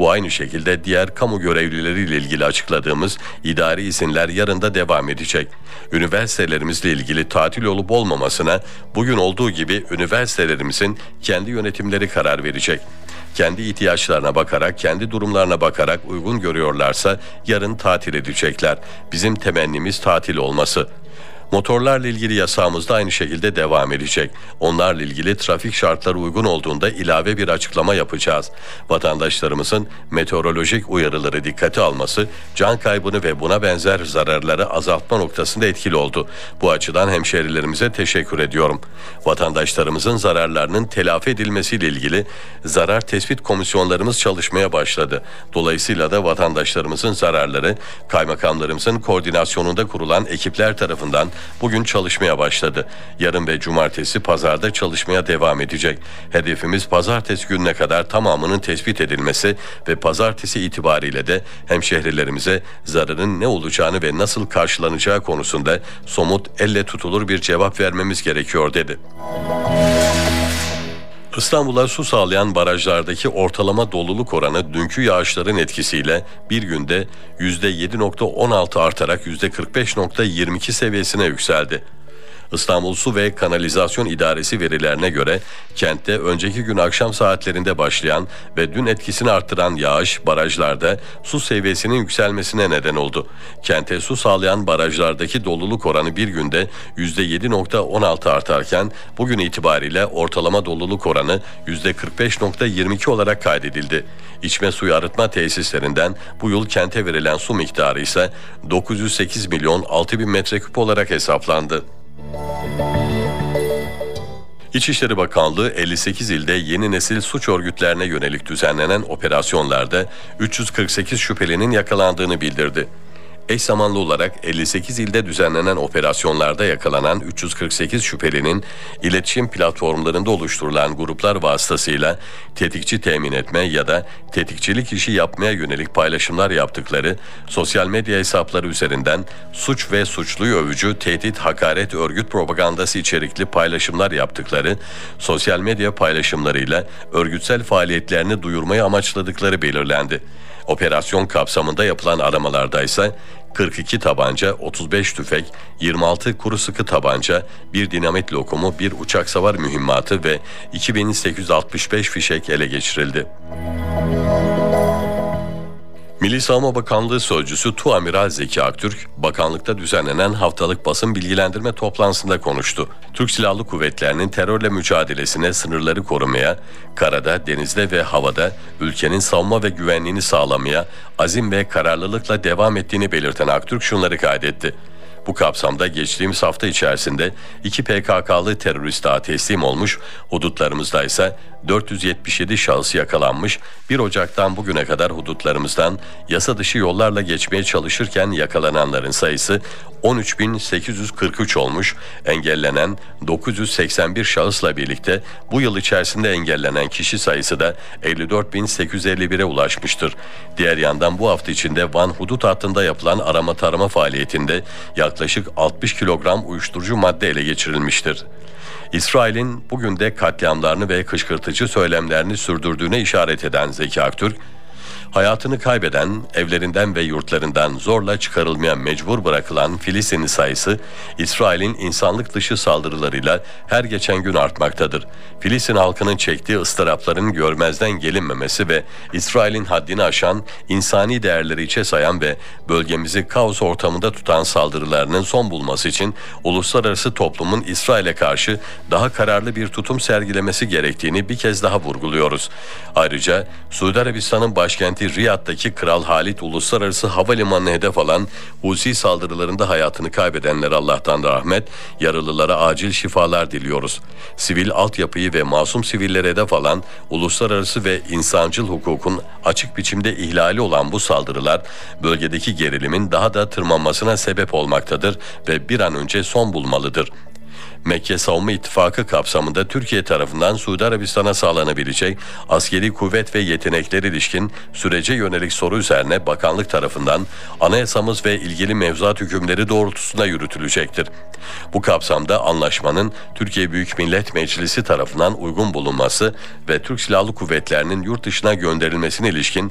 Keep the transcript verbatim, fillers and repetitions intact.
Bu aynı şekilde diğer kamu görevlileriyle ilgili açıkladığımız idari izinler yarın da devam edecek. Üniversitelerimizle ilgili tatil olup olmamasına bugün olduğu gibi üniversitelerimizin kendi yönetimleri karar verecek. Kendi ihtiyaçlarına bakarak, kendi durumlarına bakarak uygun görüyorlarsa yarın tatil edecekler. Bizim temennimiz tatil olması. Motorlarla ilgili yasağımız da aynı şekilde devam edecek. Onlarla ilgili trafik şartları uygun olduğunda ilave bir açıklama yapacağız. Vatandaşlarımızın meteorolojik uyarıları dikkate alması, can kaybını ve buna benzer zararları azaltma noktasında etkili oldu. Bu açıdan hemşehrilerimize teşekkür ediyorum. Vatandaşlarımızın zararlarının telafi edilmesiyle ilgili zarar tespit komisyonlarımız çalışmaya başladı. Dolayısıyla da vatandaşlarımızın zararları kaymakamlarımızın koordinasyonunda kurulan ekipler tarafından bugün çalışmaya başladı. Yarın ve cumartesi pazarda çalışmaya devam edecek. Hedefimiz pazartesi gününe kadar tamamının tespit edilmesi ve pazartesi itibariyle de hemşehrilerimize zararın ne olacağını ve nasıl karşılanacağı konusunda somut, elle tutulur bir cevap vermemiz gerekiyor dedi. İstanbul'a su sağlayan barajlardaki ortalama doluluk oranı dünkü yağışların etkisiyle bir günde yüzde yedi virgül on altı artarak yüzde kırk beş virgül yirmi iki seviyesine yükseldi. İstanbul Su ve Kanalizasyon İdaresi verilerine göre kentte önceki gün akşam saatlerinde başlayan ve dün etkisini arttıran yağış barajlarda su seviyesinin yükselmesine neden oldu. Kente su sağlayan barajlardaki doluluk oranı bir günde yüzde yedi virgül on altı artarken bugün itibariyle ortalama doluluk oranı yüzde kırk beş virgül yirmi iki olarak kaydedildi. İçme suyu arıtma tesislerinden bu yıl kente verilen su miktarı ise dokuz yüz sekiz milyon altı bin metreküp olarak hesaplandı. İçişleri Bakanlığı elli sekiz ilde yeni nesil suç örgütlerine yönelik düzenlenen operasyonlarda üç yüz kırk sekiz şüphelinin yakalandığını bildirdi. Eş zamanlı olarak elli sekiz ilde düzenlenen operasyonlarda yakalanan üç yüz kırk sekiz şüphelinin iletişim platformlarında oluşturulan gruplar vasıtasıyla tetikçi temin etme ya da tetikçilik işi yapmaya yönelik paylaşımlar yaptıkları, sosyal medya hesapları üzerinden suç ve suçluyu övücü, tehdit, hakaret, örgüt propagandası içerikli paylaşımlar yaptıkları, sosyal medya paylaşımlarıyla örgütsel faaliyetlerini duyurmayı amaçladıkları belirlendi. Operasyon kapsamında yapılan aramalarda ise kırk iki tabanca, otuz beş tüfek, yirmi altı kuru sıkı tabanca, bir dinamit lokumu, bir uçak savar mühimmatı ve iki bin sekiz yüz altmış beş fişek ele geçirildi. Milli Savunma Bakanlığı Sözcüsü Tuamiral Zeki Aktürk, bakanlıkta düzenlenen haftalık basın bilgilendirme toplantısında konuştu. Türk Silahlı Kuvvetleri'nin terörle mücadelesine, sınırları korumaya, karada, denizde ve havada ülkenin savunma ve güvenliğini sağlamaya azim ve kararlılıkla devam ettiğini belirten Aktürk şunları kaydetti. Bu kapsamda geçtiğimiz hafta içerisinde iki P K K'lı terörist daha teslim olmuş, hudutlarımızda ise dört yüz yetmiş yedi şahıs yakalanmış, bir Ocak'tan bugüne kadar hudutlarımızdan yasa dışı yollarla geçmeye çalışırken yakalananların sayısı on üç bin sekiz yüz kırk üç olmuş, engellenen dokuz yüz seksen bir şahısla birlikte bu yıl içerisinde engellenen kişi sayısı da elli dört bin sekiz yüz elli bire ulaşmıştır. Diğer yandan bu hafta içinde Van hudut hattında yapılan arama tarama faaliyetinde yaklaşık altmış kilogram uyuşturucu madde ele geçirilmiştir. İsrail'in bugün de katliamlarını ve kışkırtıcı söylemlerini sürdürdüğüne işaret eden Zeki Aktürk, hayatını kaybeden, evlerinden ve yurtlarından zorla çıkarılmaya mecbur bırakılan Filistinli sayısı İsrail'in insanlık dışı saldırılarıyla her geçen gün artmaktadır. Filistin halkının çektiği ıstırapların görmezden gelinmemesi ve İsrail'in haddini aşan, insani değerleri içe sayan ve bölgemizi kaos ortamında tutan saldırılarının son bulması için uluslararası toplumun İsrail'e karşı daha kararlı bir tutum sergilemesi gerektiğini bir kez daha vurguluyoruz. Ayrıca Suudi Arabistan'ın başkenti Riyad'daki Kral Halid Uluslararası Havalimanı'na hedef alan Husi saldırılarında hayatını kaybedenlere Allah'tan rahmet, yaralılara acil şifalar diliyoruz. Sivil altyapıyı ve masum sivillere hedef alan uluslararası ve insancıl hukukun açık biçimde ihlali olan bu saldırılar bölgedeki gerilimin daha da tırmanmasına sebep olmaktadır ve bir an önce son bulmalıdır. Mekke Savunma İttifakı kapsamında Türkiye tarafından Suudi Arabistan'a sağlanabilecek askeri kuvvet ve yetenekler ilişkin sürece yönelik soru üzerine bakanlık tarafından anayasamız ve ilgili mevzuat hükümleri doğrultusunda yürütülecektir. Bu kapsamda anlaşmanın Türkiye Büyük Millet Meclisi tarafından uygun bulunması ve Türk Silahlı Kuvvetleri'nin yurt dışına gönderilmesine ilişkin